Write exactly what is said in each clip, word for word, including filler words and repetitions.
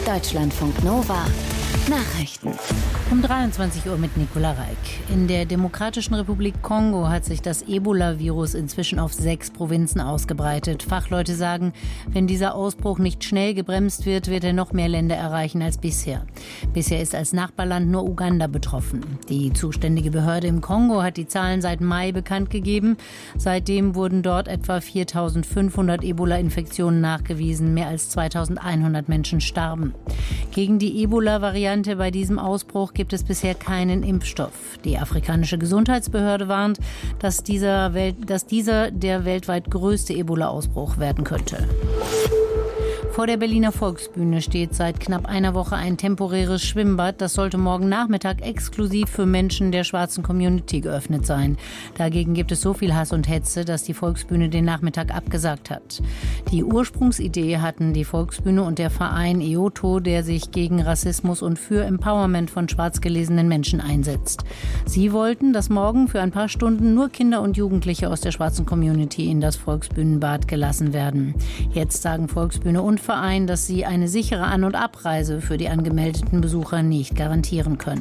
Deutschlandfunk Nova Nachrichten. Um dreiundzwanzig Uhr mit Nicola Reik. In der Demokratischen Republik Kongo hat sich das Ebola-Virus inzwischen auf sechs Provinzen ausgebreitet. Fachleute sagen, wenn dieser Ausbruch nicht schnell gebremst wird, wird er noch mehr Länder erreichen als bisher. Bisher ist als Nachbarland nur Uganda betroffen. Die zuständige Behörde im Kongo hat die Zahlen seit Mai bekannt gegeben. Seitdem wurden dort etwa viertausendfünfhundert Ebola-Infektionen nachgewiesen. Mehr als zweitausendeinhundert Menschen starben. Gegen die Ebola-Variante bei diesem Ausbruch gibt es bisher keinen Impfstoff. Die afrikanische Gesundheitsbehörde warnt, dass dieser, Welt, dass dieser der weltweit größte Ebola-Ausbruch werden könnte. Vor der Berliner Volksbühne steht seit knapp einer Woche ein temporäres Schwimmbad. Das sollte morgen Nachmittag exklusiv für Menschen der schwarzen Community geöffnet sein. Dagegen gibt es so viel Hass und Hetze, dass die Volksbühne den Nachmittag abgesagt hat. Die Ursprungsidee hatten die Volksbühne und der Verein E O T O, der sich gegen Rassismus und für Empowerment von schwarz gelesenen Menschen einsetzt. Sie wollten, dass morgen für ein paar Stunden nur Kinder und Jugendliche aus der schwarzen Community in das Volksbühnenbad gelassen werden. Jetzt sagen Volksbühne und Verein, dass sie eine sichere An- und Abreise für die angemeldeten Besucher nicht garantieren können.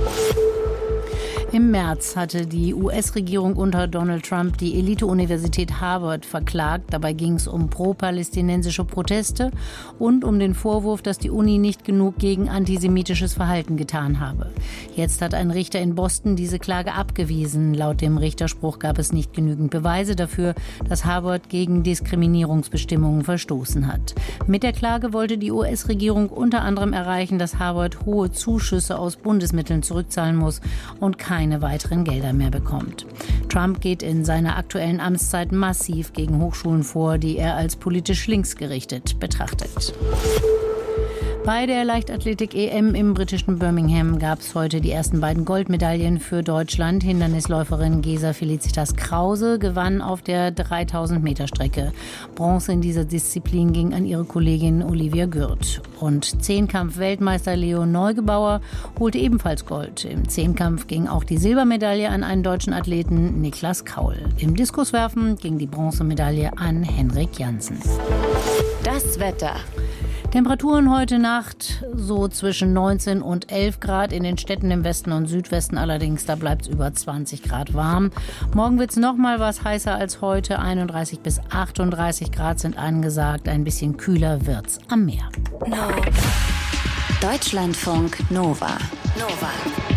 Im März hatte die U S-Regierung unter Donald Trump die Elite-Universität Harvard verklagt. Dabei ging es um pro-palästinensische Proteste und um den Vorwurf, dass die Uni nicht genug gegen antisemitisches Verhalten getan habe. Jetzt hat ein Richter in Boston diese Klage abgewiesen. Laut dem Richterspruch gab es nicht genügend Beweise dafür, dass Harvard gegen Diskriminierungsbestimmungen verstoßen hat. Mit der Klage wollte die U S-Regierung unter anderem erreichen, dass Harvard hohe Zuschüsse aus Bundesmitteln zurückzahlen muss und keine weiteren Gelder mehr bekommt. Trump geht in seiner aktuellen Amtszeit massiv gegen Hochschulen vor, die er als politisch linksgerichtet betrachtet. Bei der Leichtathletik-E M im britischen Birmingham gab es heute die ersten beiden Goldmedaillen für Deutschland. Hindernisläuferin Gesa Felicitas Krause gewann auf der dreitausend Meter Strecke. Bronze in dieser Disziplin ging an ihre Kollegin Olivia Gürt. Und Zehnkampf-Weltmeister Leo Neugebauer holte ebenfalls Gold. Im Zehnkampf ging auch die Silbermedaille an einen deutschen Athleten, Niklas Kaul. Im Diskuswerfen ging die Bronzemedaille an Henrik Jansen. Das Wetter. Temperaturen heute Nacht so zwischen neunzehn und elf Grad in den Städten im Westen und Südwesten. Allerdings, da bleibt es über zwanzig Grad warm. Morgen wird es noch mal was heißer als heute. einunddreißig bis achtunddreißig Grad sind angesagt. Ein bisschen kühler wird's am Meer. No. Deutschlandfunk Nova. Nova.